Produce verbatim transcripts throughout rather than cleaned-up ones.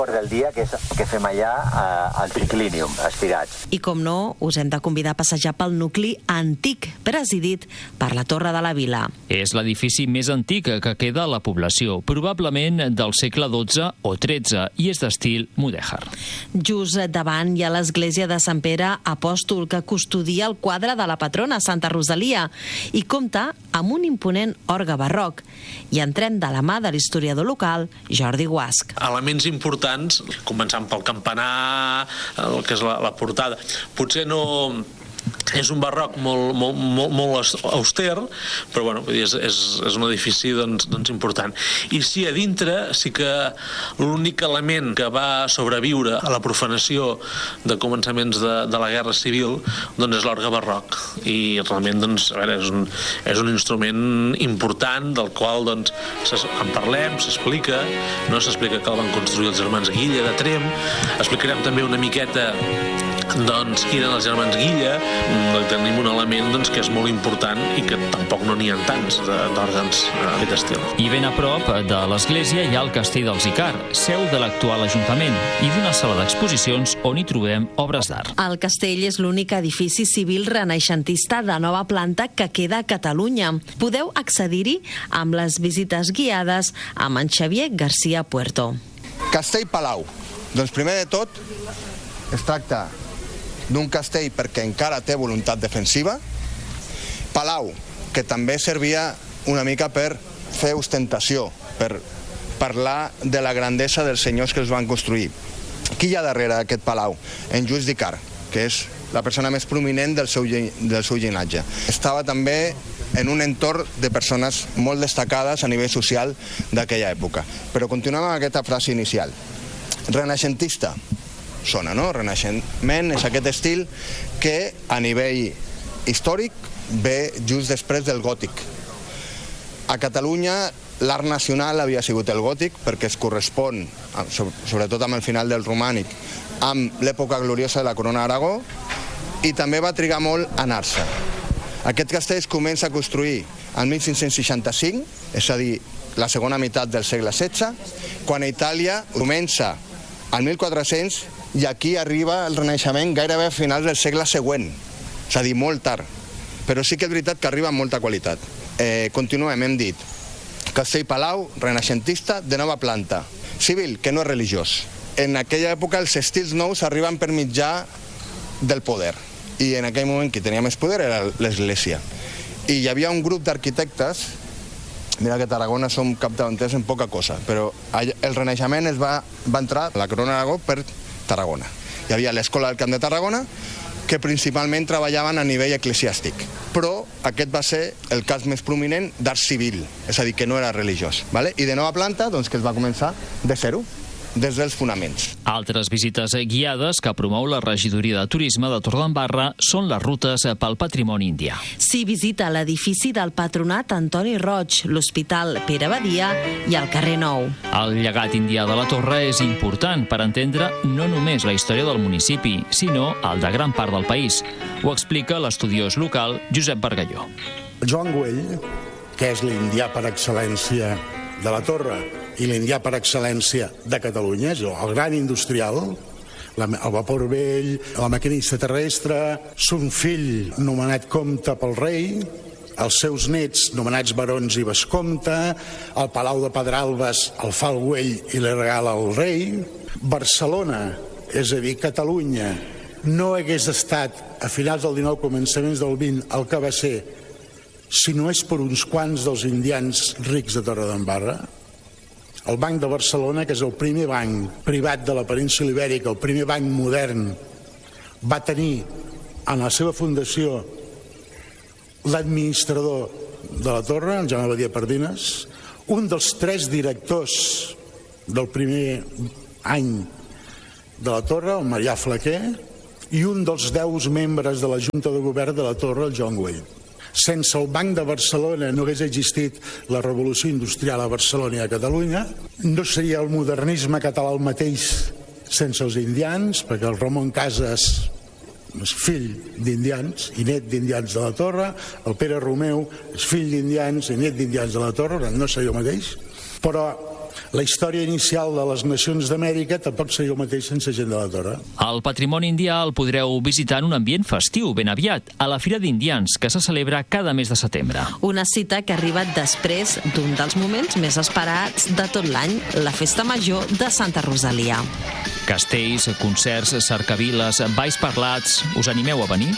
del dia, que és el que fem allà al Triclinium, estirats. I com no, us hem de convidar a passejar pel nucli antic, presidit per la Torre de la Vila. És l'edifici més antic que queda a la població, probablement del segle dotze o tretze, i és d'estil mudèjar. Just davant hi ha l'església de Sant Pere Apòstol, que custodia el quadre de la patrona, Santa Rosalia, i compta amb un imponent orgue barroc. I entrem de la mà de l'historiador local, Jordi Guasch. Elements importants, començant pel campanar, el que és la, la portada. Potser no... És un barroc molt, molt, molt, molt auster, però bueno, és, és, és un edifici doncs, doncs important. I sí, a dintre sí que l'únic element que va sobreviure a la profanació de començaments de, de la Guerra Civil doncs és l'orgue barroc. I realment doncs, a veure, és, un, és un instrument important del qual doncs, en parlem, s'explica, no s'explica que el van construir els germans Guilla de Tremp, explicarem també una miqueta doncs qui eren els germans Guilla. Tenim un element doncs, que és molt important i que tampoc no n'hi ha tants d'òrgans d'aquest estil. I ben a prop de l'església hi ha el castell dels Icar, seu de l'actual Ajuntament, i d'una sala d'exposicions on hi trobem obres d'art. El castell és l'únic edifici civil renaixentista de nova planta que queda a Catalunya. Podeu accedir-hi amb les visites guiades amb en Xavier García Puerto. Castell Palau. Doncs primer de tot es tracta d'un castell perquè encara té voluntat defensiva. Palau, que també servia una mica per fer ostentació, per parlar de la grandesa dels senyors que els van construir. Qui hi ha darrere d'aquest palau? En Lluís d'Icar, que és la persona més prominent del seu, del seu llinatge. Estava també en un entorn de persones molt destacades a nivell social d'aquella època. Però continuem amb aquesta frase inicial. Renaixentista. Sona, no? Renaixement és aquest estil que a nivell històric ve just després del gòtic. A Catalunya l'art nacional havia sigut el gòtic perquè es correspon, sobretot amb el final del romànic, amb l'època gloriosa de la Corona d'Aragó, i també va trigar molt a anar-se. Aquest castell es comença a construir el mil cinc-cents seixanta-cinc, és a dir, la segona meitat del segle setze, quan a Itàlia comença al mil quatre-cents, i aquí arriba el Renaixement gairebé a finals del segle següent, és a dir, molt tard. Però sí que és veritat que arriba amb molta qualitat. Eh, continuem, hem dit, Castell Palau, renaixentista, de nova planta. Civil, que no és religiós. En aquella època els estils nous arriben per mitjà del poder, i en aquell moment qui tenia més poder era l'Església. I hi havia un grup d'arquitectes, mira que a Tarragona som capdavanters en poca cosa, però el Renaixement es va, va entrar a la Corona d'Aragó per Tarragona. Hi havia l'Escola del Camp de Tarragona, que principalment treballaven a nivell eclesiàstic, però aquest va ser el cas més prominent d'art civil, és a dir, que no era religiós. Vale? I de nova planta, doncs, que es va començar de zero, des dels fonaments. Altres visites guiades que promou la regidoria de turisme de Torredembarra són les rutes pel patrimoni indià. S'hi visita l'edifici del Patronat Antoni Roig, l'Hospital Pere Badia i el carrer Nou. El llegat indià de la Torre és important per entendre no només la història del municipi, sinó el de gran part del país. Ho explica l'estudiós local Josep Bargalló. Joan Güell, que és l'indià per excel·lència de la Torre i l'indià per excel·lència de Catalunya, és el gran industrial, el vapor vell, la maquinista terrestre, son fill nomenat comte pel rei, els seus nets nomenats barons i vescomte, el Palau de Pedralbes el fa el Güell i li regala al rei. Barcelona, és a dir, Catalunya, no hagués estat a finals del dinou, començaments del vint, el que va ser, si no és per uns quants dels indians rics de Torredembarra. El Banc de Barcelona, que és el primer banc privat de la península Ibèrica, el primer banc modern, va tenir en la seva fundació l'administrador de la Torre, el Jaume Badia Pardines, un dels tres directors del primer any de la Torre, el Marià Flaquer, i un dels deu membres de la Junta de Govern de la Torre, el Joan Güell. Sense el Banc de Barcelona no hagués existit la revolució industrial a Barcelona i a Catalunya, no seria el modernisme català el mateix sense els indians, perquè el Ramon Casas és fill d'indians i net d'indians de la Torre, el Pere Romeu és fill d'indians i net d'indians de la Torre, no seria el mateix, però la història inicial de les nacions d'Amèrica tampoc seria el mateix sense gent de la Torre. El patrimoni indià el podreu visitar en un ambient festiu ben aviat, a la Fira d'Indians, que se celebra cada mes de setembre. Una cita que arriba després d'un dels moments més esperats de tot l'any, la Festa Major de Santa Rosalia. Castells, concerts, cercaviles, balls parlats... Us animeu a venir?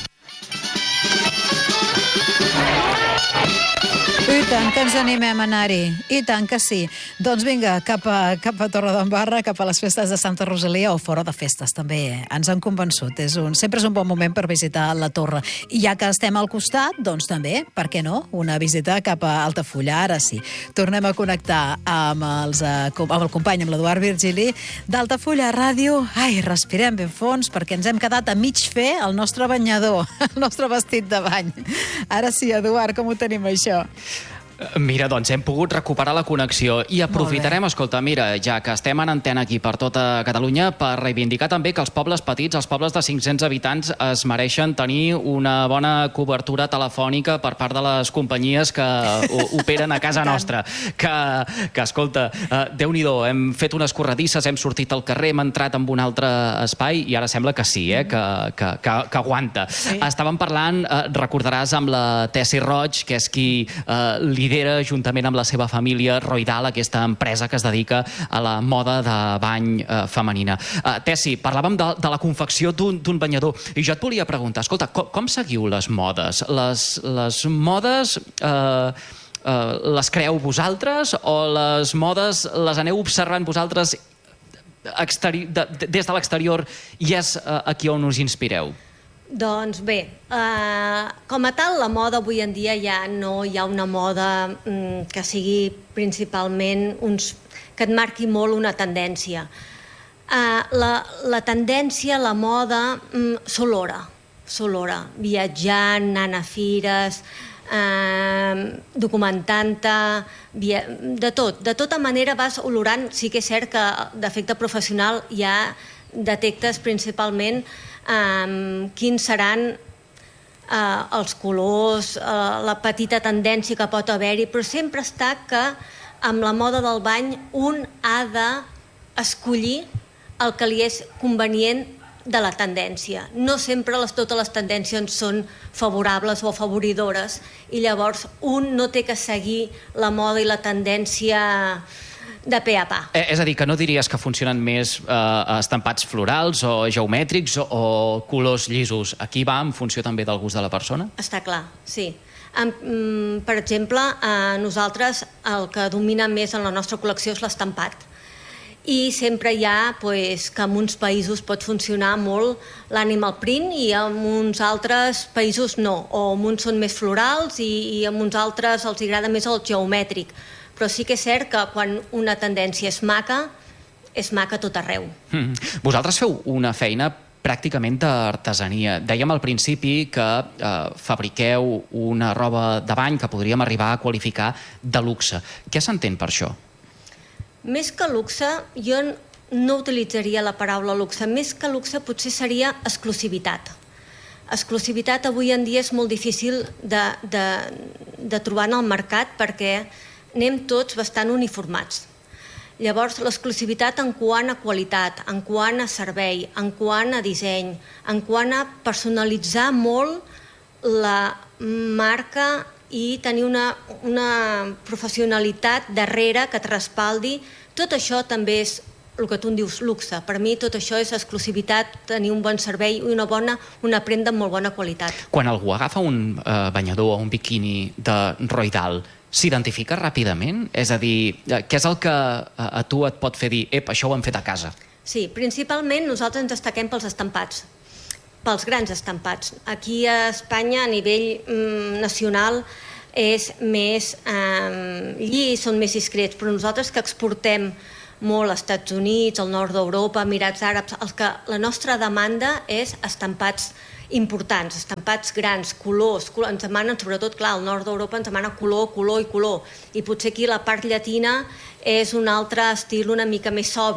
I tant que ens animem a anar-hi. I tant que sí. Doncs vinga, cap a, cap a Torredembarra, cap a les festes de Santa Rosalia o fora de festes, també. Ens han convençut. És un, sempre és un bon moment per visitar la torre. I ja que estem al costat, doncs també, per què no? Una visita cap a Altafulla. Ara sí. Tornem a connectar amb, els, amb el company, amb l'Eduard Virgili, d'Altafulla Ràdio. Ai, respirem ben fons, perquè ens hem quedat a mig fer el nostre banyador, el nostre vestit de bany. Ara sí, Eduard, com ho tenim, això? Mira, doncs hem pogut recuperar la connexió i aprofitarem, escolta, mira, ja que estem en antena aquí per tota Catalunya, per reivindicar també que els pobles petits, els pobles de cinc-cents habitants, es mereixen tenir una bona cobertura telefònica per part de les companyies que operen a casa nostra. Que, que escolta, uh, Déu-n'hi-do, hem fet unes corredisses, hem sortit al carrer, hem entrat en un altre espai i ara sembla que sí, eh, que, que, que, que aguanta. Sí. Estàvem parlant, uh, recordaràs, amb la Tessi Roig, que és qui uh, li lidera, juntament amb la seva família, Roidal, aquesta empresa que es dedica a la moda de bany eh, femenina. Uh, Tessi, parlàvem de, de la confecció d'un banyador, i jo et volia preguntar, escolta, com, com seguiu les modes? Les, les modes eh, eh, les creeu vosaltres o les modes les aneu observant vosaltres exteri de, de, des de l'exterior i és eh, aquí on us inspireu? Doncs bé, eh, com a tal, la moda avui en dia ja no hi ha una moda mm, que sigui principalment uns, que et marqui molt una tendència. Eh, la, la tendència, la moda, mm, s'olora, s'olora, viatjant, anant a fires, eh, documentant-te, de tot. De tota manera vas olorant, sí que és cert que d'efecte professional ja detectes principalment Um, quins seran uh, els colors, uh, la petita tendència que pot haver-hi, però sempre està que amb la moda del bany un ha d'escollir el que li és convenient de la tendència. No sempre les, totes les tendències són favorables o afavoridores i llavors un no té que seguir la moda i la tendència de pe a pa. Eh, és a dir, que no diries que funcionen més eh, estampats florals o geomètrics o, o colors llisos. Aquí va en funció també del gust de la persona? Està clar, sí. Um, per exemple, a nosaltres el que domina més en la nostra col·lecció és l'estampat. I sempre hi ha pues, que en uns països pot funcionar molt l'animal print i en uns altres països no. O en uns són més florals i, i en uns altres els agrada més el geomètric. Però sí que és cert que quan una tendència és maca, és maca tot arreu. Mm. Vosaltres feu una feina pràcticament d'artesania. Dèiem al principi que eh, fabriqueu una roba de bany que podríem arribar a qualificar de luxe. Què s'entén per això? Més que luxe, jo no utilitzaria la paraula luxe. Més que luxe potser seria exclusivitat. Exclusivitat avui en dia és molt difícil de, de, de trobar en el mercat perquè anem tots bastant uniformats. Llavors, l'exclusivitat en quant a qualitat, en quant a servei, en quant a disseny, en quant a personalitzar molt la marca i tenir una, una professionalitat darrere que et respaldi, tot això també és el que tu en dius luxe. Per mi tot això és exclusivitat, tenir un bon servei i una, bona, una prenda amb molt bona qualitat. Quan algú agafa un eh, banyador o un biquini de Roidal, s'identifica ràpidament? És a dir, què és el que a tu et pot fer dir ep, això ho hem fet a casa? Sí, principalment nosaltres ens destaquem pels estampats, pels grans estampats. Aquí a Espanya, a nivell mm, nacional, és més eh, llis, són més discrets, però nosaltres que exportem molt als Estats Units, al nord d'Europa, Emirats Àrabs, el que la nostra demanda és estampats importants, estampats grans, colors, color, ens demanen, sobretot, clar, al nord d'Europa ens demana color, color i color, i potser aquí la part llatina és un altre estil una mica més sobri,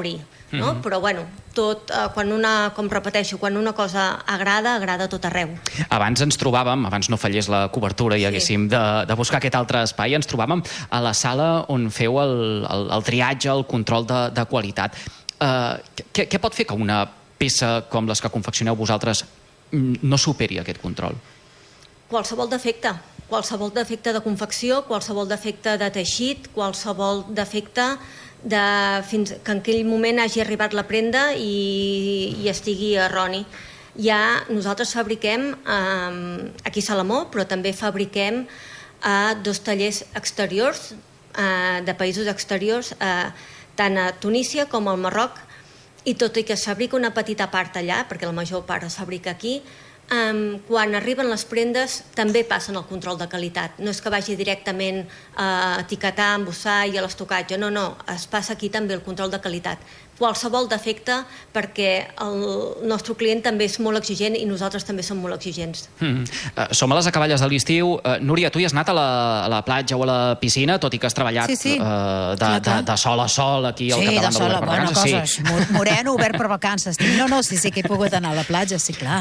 no? Mm-hmm. Però, bueno, tot, eh, quan una, com repeteixo, quan una cosa agrada, agrada tot arreu. Abans ens trobàvem, abans no fallés la cobertura i sí. haguéssim de, de buscar aquest altre espai, ens trobàvem a la sala on feu el, el, el triatge, el control de, de qualitat. Uh, què, què pot fer que una peça com les que confeccioneu vosaltres no superi aquest control? Qualsevol defecte. Qualsevol defecte de confecció, qualsevol defecte de teixit, qualsevol defecte de, fins que en aquell moment hagi arribat la prenda i, i estigui erroni. Ja nosaltres fabriquem eh, aquí a Salamó, però també fabriquem a dos tallers exteriors, eh, de països exteriors, eh, tant a Tunísia com al Marroc, i tot i que es fabrica una petita part allà, perquè la major part es fabrica aquí, Um, quan arriben les prendes també passen el control de qualitat. No és que vagi directament a etiquetar, a embossar i a l'estocatge, no, no, es passa aquí també el control de qualitat. Qualsevol defecte, perquè el nostre client també és molt exigent i nosaltres també som molt exigents. Mm. Uh, som a les acaballes de l'estiu. Uh, Núria, tu hi has anat a la, a la platja o a la piscina, tot i que has treballat sí, sí. Uh, de, de, de sol a sol aquí al sí, Català de Obert per Vacances. Sí, de sol, bueno, moreno, obert per vacances. No, no, sí, sí que he pogut anar a la platja, sí, clar.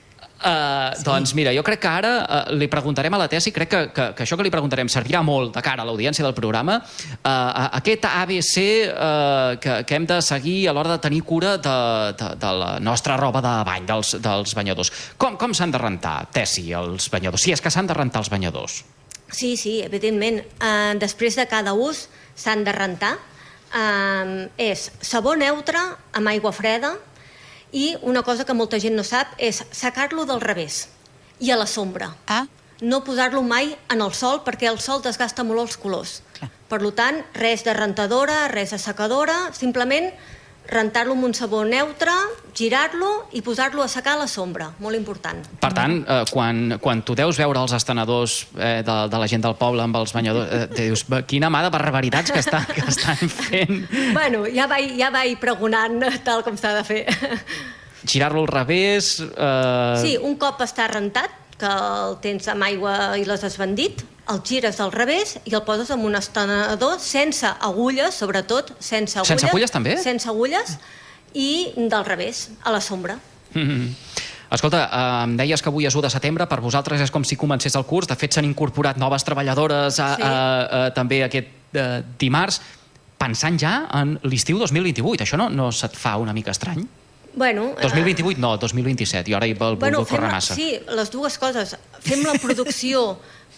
Uh, sí. Doncs mira, jo crec que ara uh, li preguntarem a la Tessi, crec que, que, que això que li preguntarem servirà molt de cara a l'audiència del programa, uh, aquest A B C uh, que, que hem de seguir a l'hora de tenir cura de, de, de la nostra roba de bany, dels, dels banyadors. Com, com s'han de rentar, Tessi, els banyadors? Si és que s'han de rentar els banyadors. Sí, sí, evidentment. Uh, després de cada ús s'han de rentar. Uh, és sabó neutre amb aigua freda. I una cosa que molta gent no sap és secar-lo del revés i a la sombra. Ah. No posar-lo mai en el sol perquè el sol desgasta molt els colors. Clar. Per tant, res de rentadora, res de secadora, simplement rentar-lo amb un sabó neutre, girar-lo i posar-lo a secar a la sombra. Molt important. Per tant, eh, quan, quan tu deus veure els estenedors eh, de, de la gent del poble amb els banyadors, eh, dius, quina mà de barbaritats que, està, que estan fent. Bueno, ja vaig, ja vaig pregonant tal com s'ha de fer. Girar-lo al revés... Eh... Sí, un cop està rentat, que el tens amb aigua i l'has desbandit, el gires al revés i el poses en un estenedor sense agulles, sobretot, sense agulles. Sense agulles, també? Sense agulles, i del revés, a la sombra. Mm-hmm. Escolta, eh, em deies que avui és u de setembre, per vosaltres és com si comencés el curs, de fet s'han incorporat noves treballadores a, sí. a, a, a, també aquest a, dimarts, pensant ja en l'estiu dos mil vint-i-vuit. Això no, no se't fa una mica estrany? Bueno, dos mil vint-i-vuit no, dos mil vint-i-set, i ara hi vol bueno, córrer massa. Sí, les dues coses. Fem la producció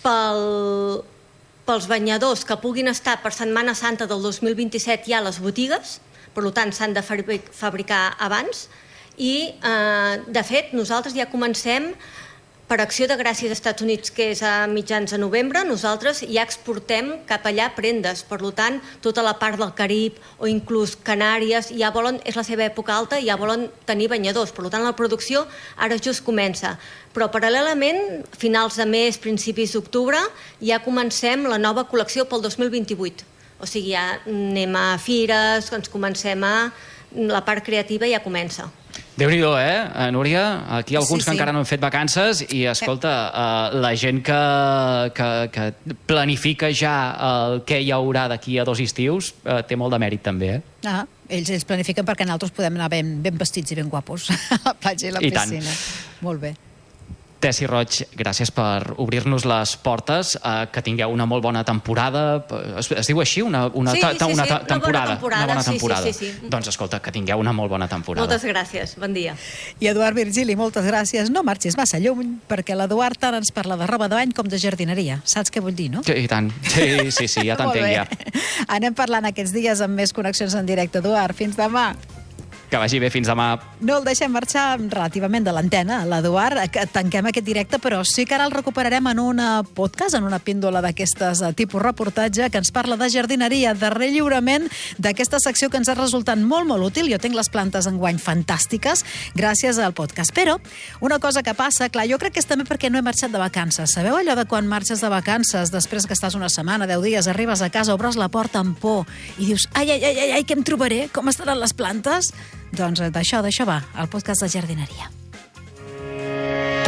pel, pels banyadors que puguin estar per Setmana Santa del dos mil vint-i-set ja a les botigues, per tant s'han de fabricar abans, i eh, de fet nosaltres ja comencem per Acció de Gràcies als Estats Units, que és a mitjans de novembre, nosaltres ja exportem cap allà prendes. Per tant, tota la part del Carib o inclús Canàries, ja volen, és la seva època alta, ja volen tenir banyadors. Per tant, la producció ara just comença. Però paral·lelament, finals de mes, principis d'octubre, ja comencem la nova col·lecció pel dos mil vint-i-vuit. O sigui, ja anem a fires, ens comencem a... la part creativa ja comença. Déu-n'hi-do, eh, Núria? Aquí alguns sí, que sí. encara no han fet vacances i, escolta, uh, la gent que, que, que planifica ja el que hi haurà d'aquí a dos estius uh, té molt de mèrit, també, eh? Ah, ells, ells planifiquen perquè nosaltres podem anar ben, ben vestits i ben guapos a la platja i la I piscina. tant. Molt bé. Tessi Roig, gràcies per obrir-nos les portes, eh, que tingueu una molt bona temporada. Es, es diu així? Una, una, sí, ta, sí, una, sí, ta, una temporada. bona temporada. Una bona sí, temporada. Sí, sí, sí. Doncs escolta, que tingueu una molt bona temporada. Moltes gràcies, bon dia. I Eduard Virgili, moltes gràcies. No marxis massa lluny, perquè l'Eduard tant ens parla de roba de bany com de jardineria. Saps què vull dir, no? Sí, i tant. Sí, sí, sí, ja t'entenc ja. Anem parlant aquests dies amb més connexions en directe. Eduard, fins demà. Que vagi bé, fins demà. No el deixem marxar relativament de l'antena, l'Eduard, que tanquem aquest directe, però sí que ara el recuperarem en una podcast, en una píndola d'aquestes tipus reportatge que ens parla de jardineria, de relliurament d'aquesta secció que ens ha resultat molt, molt útil. Jo tinc les plantes enguany fantàstiques gràcies al podcast. Però una cosa que passa, clar, jo crec que és també perquè no he marxat de vacances. Sabeu allò de quan marxes de vacances, després que estàs una setmana, deu dies, arribes a casa, obres la porta amb por i dius, ai, ai, ai, ai, què em trobaré? Com estaran les plantes? Doncs d'això, d'això va, el podcast de jardineria.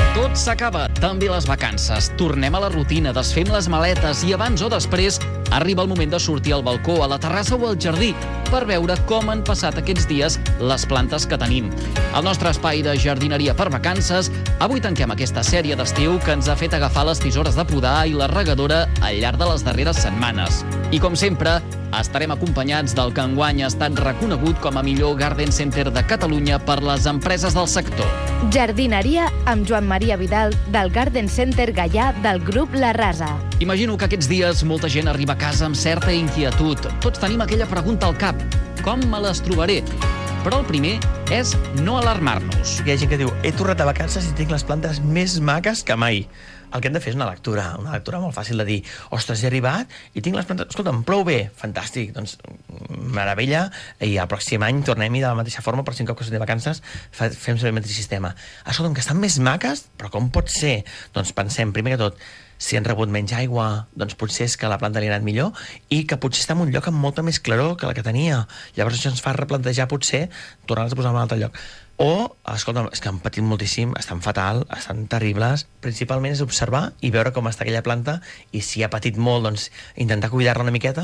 Tot s'acaba, també les vacances. Tornem a la rutina, desfem les maletes i abans o després arriba el moment de sortir al balcó, a la terrassa o al jardí per veure com han passat aquests dies les plantes que tenim. Al nostre espai de jardineria per vacances, avui tanquem aquesta sèrie d'estiu que ens ha fet agafar les tisores de podar i la regadora al llarg de les darreres setmanes. I com sempre, estarem acompanyats del que enguany ha estat reconegut com a millor Garden Center de Catalunya per les empreses del sector. Jardineria amb Joan Maria Vidal del Garden Center Gaià del grup La Rasa. Imagino que aquests dies molta gent arriba a casa amb certa inquietud. Tots tenim aquella pregunta al cap: com me les trobaré? Però el primer és no alarmar-nos. Hi ha gent que diu, he tornat de vacances i tinc les plantes més maques que mai. El que hem de fer és una lectura, una lectura molt fàcil de dir, ostres, he arribat i tinc les plantes... Escolta'm, prou bé, fantàstic, doncs meravella, i el pròxim any tornem-hi de la mateixa forma, però si un cop que sortim de vacances fem servir el mateix sistema. Escolta'm, que estan més maques, però com pot ser? Doncs pensem, primer que tot, si han rebut menys aigua, doncs potser és que la planta li ha anat millor i que potser està en un lloc amb molta més claror que la que tenia. Llavors això ens fa replantejar potser tornar-les a posar en un altre lloc. O, escolta'm, és que han patit moltíssim, estan fatal, estan terribles. Principalment és observar i veure com està aquella planta i si ha patit molt, doncs intentar cuidar-la una miqueta.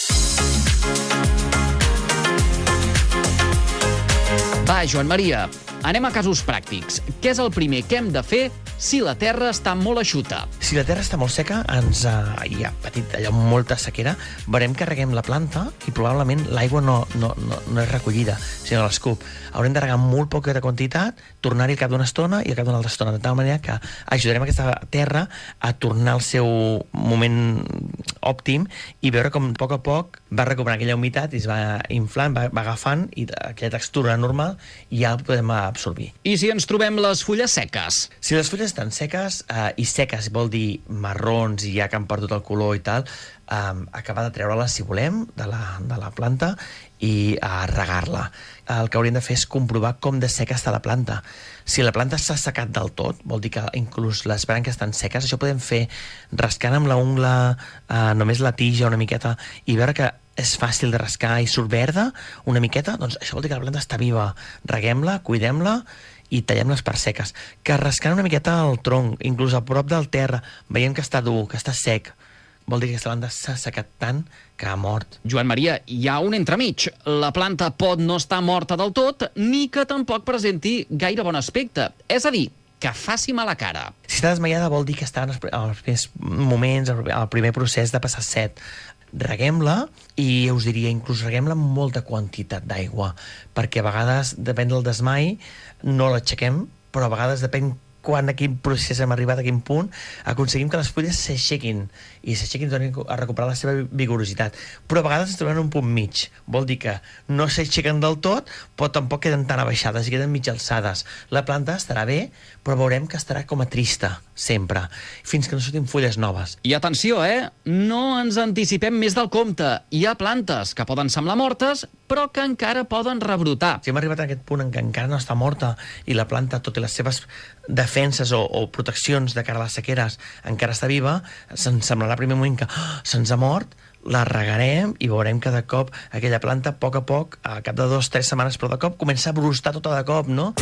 Va, Joan Maria, anem a casos pràctics. Què és el primer que hem de fer si la terra està molt eixuta? Si la terra està molt seca, ens uh, hi ha patit allò molta sequera, veurem que reguem la planta i probablement l'aigua no, no, no, no és recollida, sinó l'escup. Haurem de regar molt poqueta quantitat, tornar-hi al cap d'una estona i al cap d'una altra estona, de tal manera que ajudarem aquesta terra a tornar al seu moment òptim i veure com a poc a poc va recuperant aquella humitat i es va inflant, va, va agafant i aquella textura normal i ja la podem absorbir. I si ens trobem les fulles seques? Si les fulles estan seques, eh, i seques vol dir marrons i ja que han perdut el color i tal, eh, acabar de treure-les, si volem, de la, de la planta i eh, regar-la. El que hauríem de fer és comprovar com de seca està la planta. Si la planta s'ha secat del tot, vol dir que inclús les branques estan seques, això podem fer rascant amb la ungla eh, només la tija una miqueta i veure que és fàcil de rascar i surt verda una miqueta, doncs això vol dir que la planta està viva. Reguem-la, cuidem-la i tallem les parts seques. Que rascant una miqueta el tronc, inclús a prop del terra, veiem que està dur, que està sec, vol dir que aquesta planta s'ha secat tant que ha mort. Joan Maria, hi ha un entremig. La planta pot no estar morta del tot, ni que tampoc presenti gaire bon aspecte. És a dir, que faci mala cara. Si està desmaiada vol dir que està en els primers moments, al primer procés de passar set. Reguem-la i us diria, inclús reguem-la amb molta quantitat d'aigua, perquè a vegades, depèn del desmai, no l'aixequem, però a vegades depèn quan a quin procés hem arribat, a quin punt, aconseguim que les fulles s'aixequin i s'aixequin a recuperar la seva vigorositat. Però a vegades ens trobem en un punt mig. Vol dir que no s'aixequen del tot, però tampoc queden tan abaixades i queden mig alçades. La planta estarà bé, però veurem que estarà com a trista, sempre, fins que no surtin fulles noves. I atenció, eh? No ens anticipem més del compte. Hi ha plantes que poden semblar mortes, però que encara poden rebrotar. Si hem arribat a aquest punt en què encara no està morta i la planta, tot i les seves defenses o, o proteccions de cara a les sequeres, encara està viva, se'ns semblarà al primer moment que oh, se'ns ha mort, la regarem i veurem que de cop aquella planta, a poc a poc, a cap de dos o tres setmanes, però de cop, comença a brostar tota de cop, no?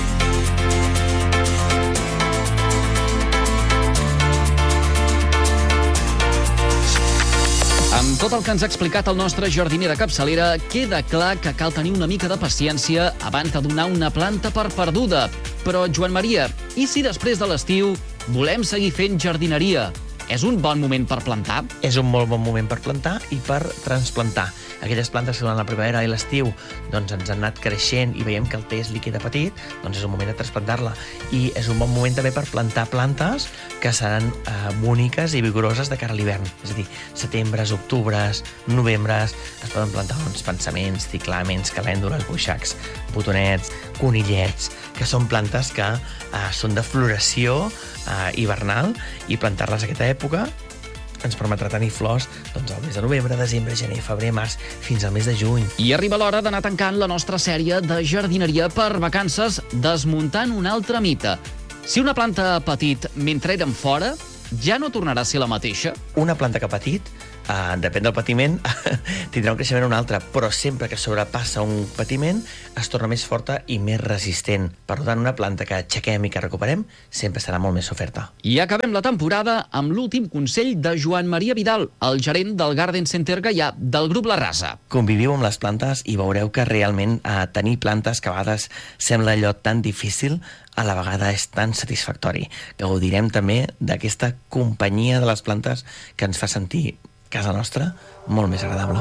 Amb tot el que ens ha explicat el nostre jardiner de capçalera, queda clar que cal tenir una mica de paciència abans de donar una planta per perduda. Però, Joan Maria, i si després de l'estiu volem seguir fent jardineria? És un bon moment per plantar? És un molt bon moment per plantar i per transplantar. Aquelles plantes que durant la primavera i l'estiu doncs ens han anat creixent i veiem que el test li queda petit, doncs és un moment de transplantar-la. I és un bon moment també per plantar plantes que seran eh, boniques i vigoroses de cara a l'hivern. És a dir, setembres, octubres, novembres, es poden plantar uns pensaments, ciclàmens, calèndules, boixacs, botonets, conillets, que són plantes que eh, són de floració eh, hivernal i plantar-les a aquesta època ens permetrà tenir flors doncs, al mes de novembre, desembre, gener, febrer, març, fins al mes de juny. I arriba l'hora d'anar tancant la nostra sèrie de jardineria per vacances desmuntant un altre mite. Si una planta ha patit mentre érem fora, ja no tornarà a ser la mateixa? Una planta que ha patit Uh, depèn del patiment, tindrà un creixement o un altre, però sempre que sobrepassa un patiment es torna més forta i més resistent. Per tant, una planta que aixequem i que recuperem sempre serà molt més oferta. I acabem la temporada amb l'últim consell de Joan Maria Vidal, el gerent del Garden Center Gaià del grup La Rasa. Conviviu amb les plantes i veureu que realment uh, tenir plantes que a vegades sembla allò tan difícil, a la vegada és tan satisfactori. Gaudirem també d'aquesta companyia de les plantes que ens fa sentir casa nostra molt més agradable.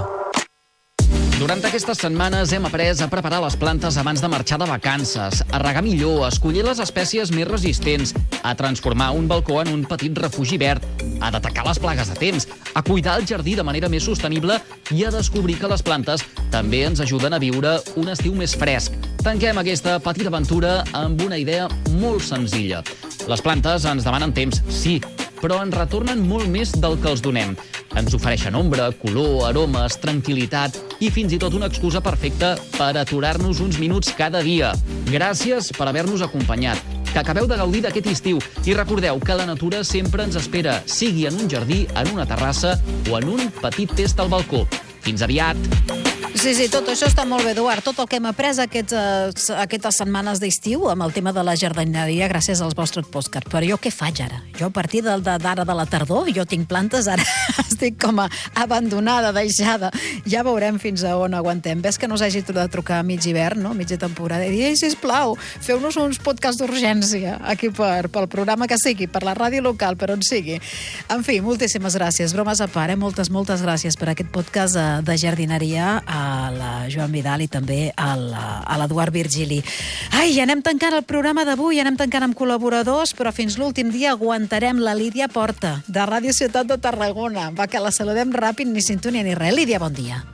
Durant aquestes setmanes hem après a preparar les plantes abans de marxar de vacances, a regar millor, a escollir les espècies més resistents, a transformar un balcó en un petit refugi verd, a detectar les plagues a temps, a cuidar el jardí de manera més sostenible i a descobrir que les plantes també ens ajuden a viure un estiu més fresc. Tanquem aquesta petita aventura amb una idea molt senzilla. Les plantes ens demanen temps, sí, però ens retornen molt més del que els donem. Ens ofereixen ombra, color, aromes, tranquil·litat i fins i tot una excusa perfecta per aturar-nos uns minuts cada dia. Gràcies per haver-nos acompanyat. Que acabeu de gaudir d'aquest estiu i recordeu que la natura sempre ens espera, sigui en un jardí, en una terrassa o en un petit test al balcó. Fins aviat! Sí, sí, tot això està molt bé, Eduard. Tot el que hem après aquests, uh, aquestes setmanes d'estiu amb el tema de la jardineria gràcies als vostres podcasts. Però jo què faig ara? Jo a partir d'ara de, de la tardor, jo tinc plantes, ara estic com a abandonada, deixada. Ja veurem fins a on aguantem. Ves que no us hagi de trucar a mig hivern, no? Mitja temporada, i dir, ei, sisplau, feu-nos uns podcasts d'urgència aquí per, pel programa que sigui, per la ràdio local, per on sigui. En fi, moltíssimes gràcies. Bromes a part, eh? Moltes, moltes gràcies per aquest podcast uh, de jardineria a la Joan Vidal i també a l'Eduard Virgili. Ai, anem tancant el programa d'avui, anem tancant amb col·laboradors, però fins l'últim dia aguantarem la Lídia Porta, de Ràdio Ciutat de Tarragona. Va, que la saludem ràpid, ni sintonia ni res. Lídia, bon dia.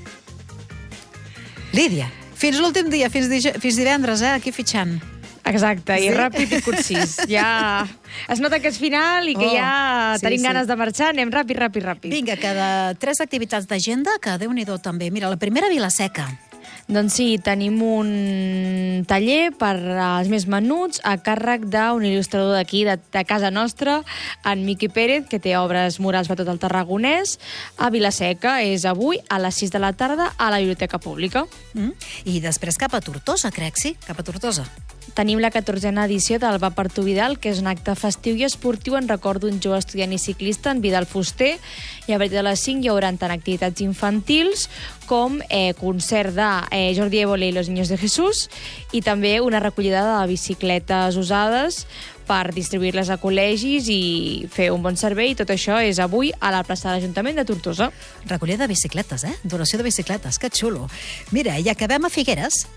Lídia, fins l'últim dia, fins, fins divendres, eh, aquí fitxant. Exacte, i sí? ràpid i concís. Ja es nota que és final i que oh, ja sí, tenim sí. ganes de marxar, anem ràpid, ràpid, ràpid. Vinga, que de tres activitats d'agenda, que Déu-n'hi-do també. Mira, la primera, Vila-seca. Doncs sí, tenim un taller per als més menuts a càrrec d'un il·lustrador d'aquí, de, de casa nostra, en Miqui Pérez, que té obres murals per tot el Tarragonès, a Vila-seca. És avui a les sis de la tarda a la Biblioteca Pública. Mm. I després cap a Tortosa, crec, sí? Cap a Tortosa. Tenim la catorzena edició del Va per tu Vidal, que és un acte festiu i esportiu en record d'un jove estudiant i ciclista, en Vidal Fuster, i a partir de les cinc hi haurà tant activitats infantils com eh, concert de eh, Jordi Évole i los niños de Jesús, i també una recollida de bicicletes usades per distribuir-les a col·legis i fer un bon servei. Tot això és avui a la plaça de l'Ajuntament de Tortosa. Recollida de bicicletes, eh? Donació de bicicletes, que xulo. Mira, i acabem a Figueres.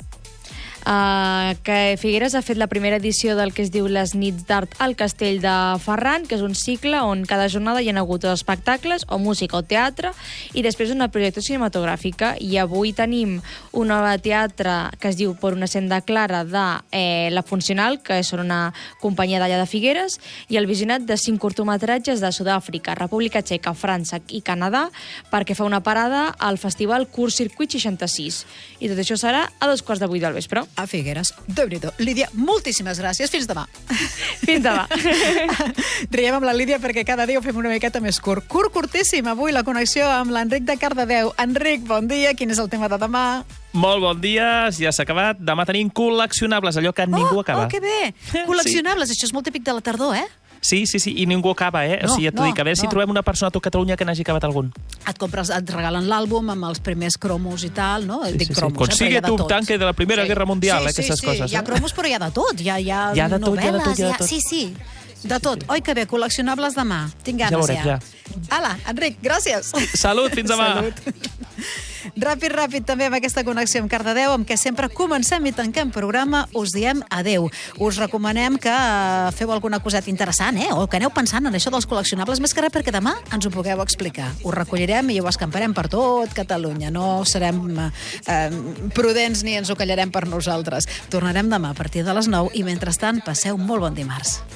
Uh, que Figueres ha fet la primera edició del que es diu les nits d'art al Castell de Ferran, que és un cicle on cada jornada hi ha hagut espectacles o música o teatre i després una projecció cinematogràfica, i avui tenim una obra de teatre que es diu Por una senda clara de eh, La Funcional, que són una companyia d'allà de Figueres, i el visionat de cinc curtometratges de Sud-àfrica, República Txeca, França i Canadà, perquè fa una parada al festival Curt Circuit seixanta-sis, i tot això serà a dos quarts de vuit del vespre. A Figueres. Déu-n'hi-do. Lídia, moltíssimes gràcies. Fins demà. Fins demà. Riem amb la Lídia perquè cada dia ho fem una miqueta més curt. Curt, curtíssim. Avui la connexió amb l'Enric de Cardedeu. Enric, bon dia. Quin és el tema de demà? Molt bon dia, ja s'ha acabat. Demà tenim col·leccionables, allò que oh, ningú acaba. Oh, que bé. Col·leccionables, sí. Això és molt típic de la tardor, eh? Sí, sí, sí, i ningú acaba, eh? No, o sigui, et no, dic, a veure no. si trobem una persona a tot Catalunya que n'hagi acabat algun. Et compres, et regalen l'àlbum amb els primers cromos i tal, no? Sí, Dic sí, sí. cromos, Consigue eh, tu un tanque de la Primera sí. Guerra Mundial, sí, eh, aquestes sí, coses. Sí, hi ha eh? cromos, però hi ha de tot. Hi ha, hi ha, hi ha de tot, novel·les, hi ha de tot, hi ha de tot. Sí, sí, de tot. Oi, que bé, col·leccionables demà. Tinc ganes, ja. Veurem, ja. ja. Ala, Enric, gràcies. Salut, fins demà. Salut. Ràpid, ràpid, també amb aquesta connexió amb Cardedeu, amb què sempre comencem i tanquem programa, us diem adeu. Us recomanem que feu alguna coseta interessant, eh? O que aneu pensant en això dels col·leccionables, més que res perquè demà ens ho pugueu explicar. Ho recollirem i ho escamparem per tot Catalunya. No serem eh, prudents ni ens ho callarem per nosaltres. Tornarem demà a partir de les nou i, mentrestant, passeu molt bon dimarts.